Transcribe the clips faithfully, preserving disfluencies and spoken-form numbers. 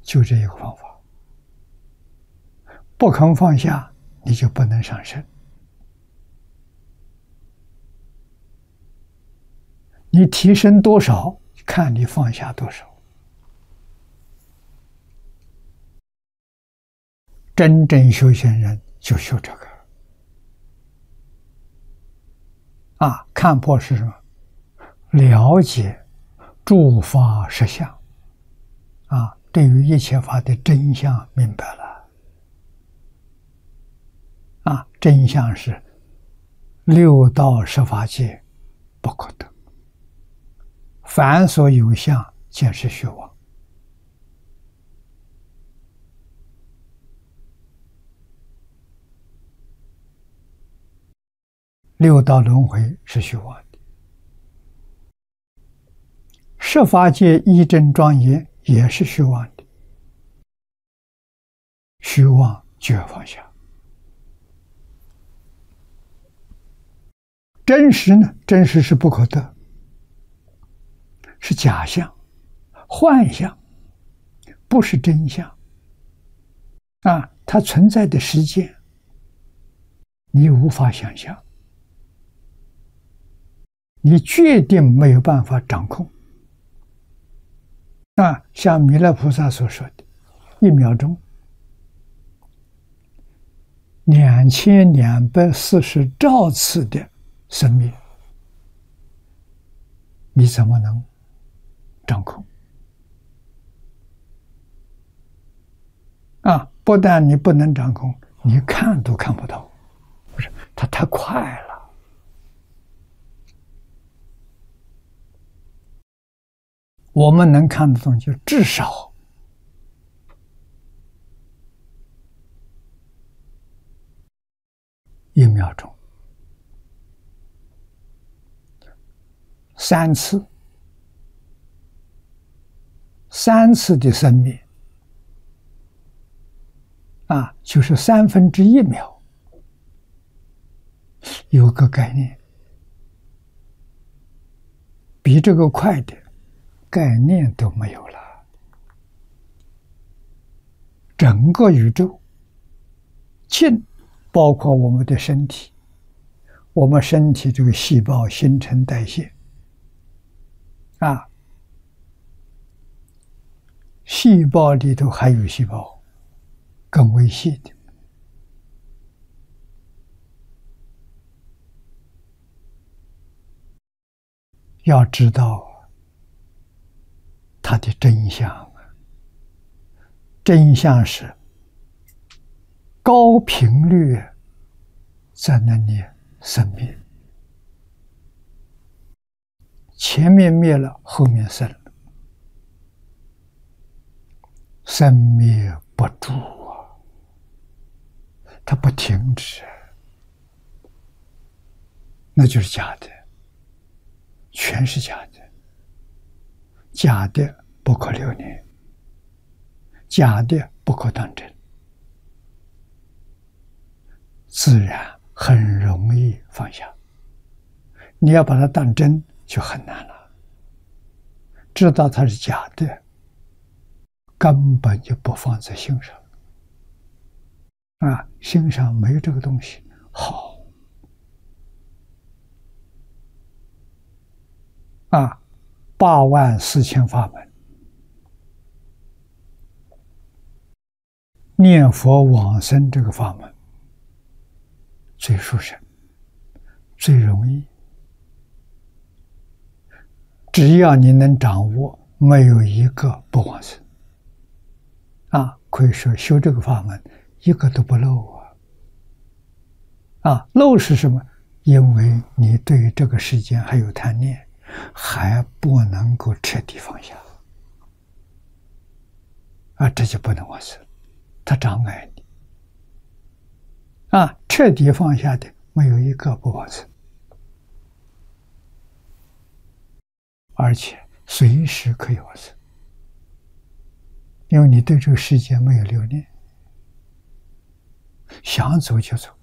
就这一个方法。不肯放下，你就不能上升。你提升多少，看你放下多少。真正修行人就修这个。啊，看破是什么？了解诸法实相。啊，对于一切法的真相明白了。啊，真相是六道十法界不可得，凡所有相，皆是虚妄。六道轮回是虚妄的，十法界一真庄严也是虚妄的，虚妄就要放下。真实呢？真实是不可得，是假象、幻象，不是真相。啊，它存在的时间，你无法想象，你决定没有办法掌控。啊，像弥勒菩萨所说的，一秒钟两千两百四十兆次的生命，你怎么能掌控？啊，不但你不能掌控，你看都看不到，不是，它太快了。我们能看得懂，就至少一秒钟。三次，三次的生命，啊，就是三分之一秒，有个概念，比这个快的概念都没有了。整个宇宙，尽包括我们的身体，我们身体这个细胞新陈代谢。啊，细胞里头还有细胞更微细的，要知道它的真相。真相是高频率在那里生灭，前面灭了，后面生了，生灭不住啊，它不停止，那就是假的，全是假的，假的不可留念，假的不可当真，自然很容易放下。你要把它当真就很难了，知道它是假的，根本就不放在心上。啊，心上没有这个东西，好。啊，八万四千法门，念佛往生这个法门最殊胜，最容易。只要你能掌握，没有一个不往生。啊，可以说修这个法门一个都不漏啊！啊，漏是什么？因为你对于这个世间还有贪念，还不能够彻底放下。啊，这就不能往生，它障碍你。啊，彻底放下的没有一个不往生，而且随时可以往生，因为你对这个世界没有留念，想走就走。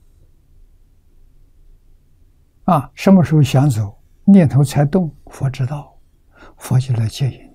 啊，什么时候想走，念头才动，佛知道，佛就来接引。